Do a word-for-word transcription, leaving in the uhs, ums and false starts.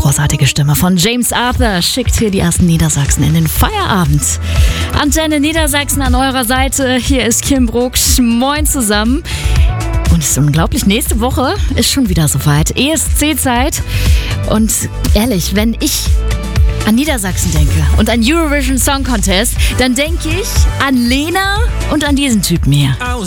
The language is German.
großartige Stimme von James Arthur schickt hier die ersten Niedersachsen in den Feierabend. Antenne Niedersachsen an eurer Seite. Hier ist Kim Brugsch. Moin zusammen. Und es ist unglaublich, nächste Woche ist schon wieder soweit. E S C-Zeit. Und ehrlich, wenn ich an Niedersachsen denke und an Eurovision Song Contest, dann denke ich an Lena und an diesen Typen hier.